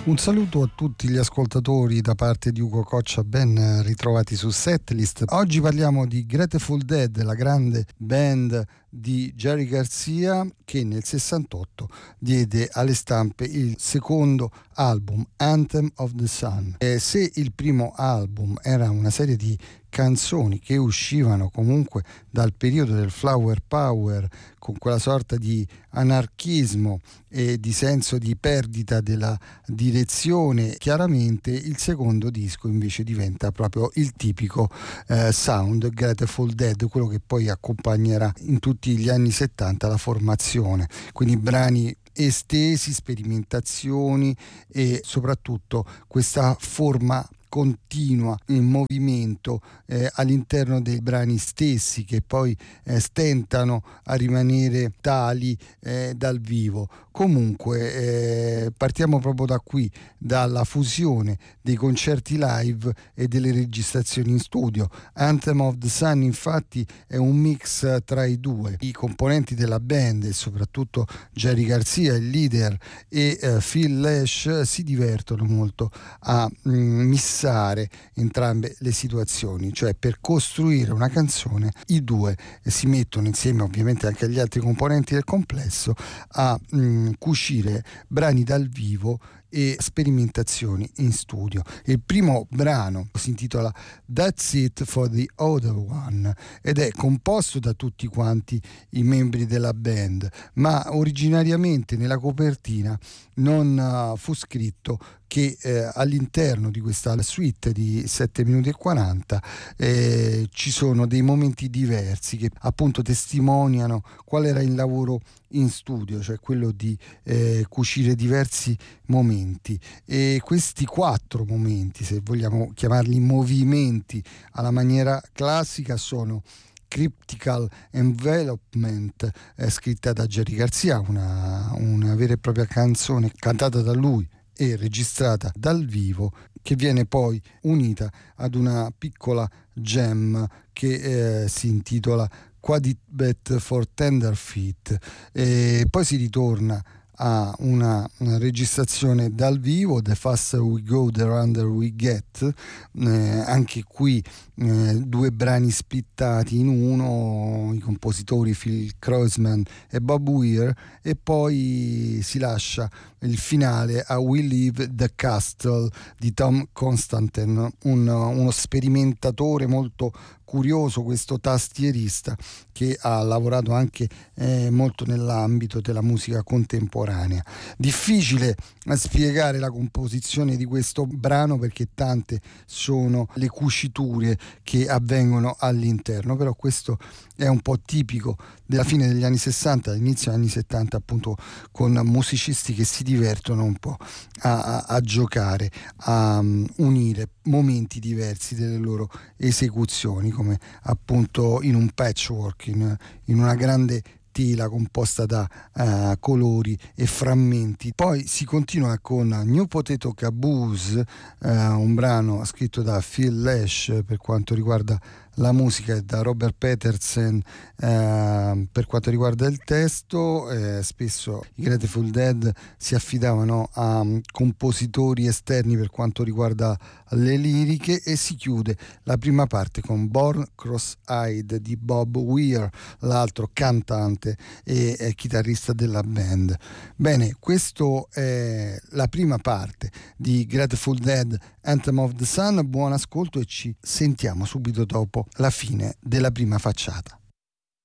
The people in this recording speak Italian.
Un saluto a tutti gli ascoltatori da parte di Ugo Coccia, ben ritrovati su Setlist. Oggi parliamo di Grateful Dead, la grande band di Jerry Garcia che nel 68 diede alle stampe il secondo album, Anthem of the Sun. Se il primo album era una serie di canzoni che uscivano comunque dal periodo del flower power, con quella sorta di anarchismo e di senso di perdita della direzione, chiaramente il secondo disco invece diventa proprio il tipico sound Grateful Dead, quello che poi accompagnerà in tutti gli anni 70 la formazione, quindi brani estesi, sperimentazioni e soprattutto questa forma continua in movimento all'interno dei brani stessi, che poi stentano a rimanere tali dal vivo. Comunque partiamo proprio da qui, dalla fusione dei concerti live e delle registrazioni in studio. Anthem of the Sun infatti è un mix tra i due. I componenti della band e soprattutto Jerry Garcia, il leader, e Phil Lesh si divertono molto a missare entrambe le situazioni, cioè per costruire una canzone i due si mettono insieme, ovviamente anche agli altri componenti del complesso, a cucire brani dal vivo e sperimentazioni in studio. Il primo brano si intitola That's It for the Other One ed è composto da tutti quanti i membri della band, ma originariamente nella copertina non fu scritto che all'interno di questa suite di 7 minuti e 40 ci sono dei momenti diversi che appunto testimoniano qual era il lavoro in studio, cioè quello di cucire diversi momenti, e questi 4 momenti, se vogliamo chiamarli movimenti alla maniera classica, sono Cryptical Envelopment, scritta da Jerry Garcia, una vera e propria canzone cantata da lui e registrata dal vivo, che viene poi unita ad una piccola jam che si intitola Quadbet for Tender Feet, e poi si ritorna a una registrazione dal vivo, The Faster We Go The Rounder We Get, anche qui 2 brani splittati in uno, i compositori Phil Kreutzmann e Bob Weir, e poi si lascia il finale a We Leave the Castle di Tom Constantin, uno sperimentatore molto curioso, questo tastierista che ha lavorato anche molto nell'ambito della musica contemporanea. Difficile spiegare la composizione di questo brano perché tante sono le cuciture che avvengono all'interno, però questo è un po' tipico della fine degli anni 60, all'inizio degli anni 70, appunto, con musicisti che si divertono un po' a giocare, a unire momenti diversi delle loro esecuzioni, come appunto in un patchwork, in una grande tela composta da colori e frammenti. Poi si continua con New Potato Caboose, un brano scritto da Phil Lesh per quanto riguarda la musica e da Robert Peterson per quanto riguarda il testo. Spesso i Grateful Dead si affidavano a compositori esterni per quanto riguarda le liriche, e si chiude la prima parte con Born Cross-Eyed di Bob Weir, l'altro cantante e chitarrista della band. Bene, questo è la prima parte di Grateful Dead, Anthem of the Sun. Buon ascolto e ci sentiamo subito dopo la fine della prima facciata.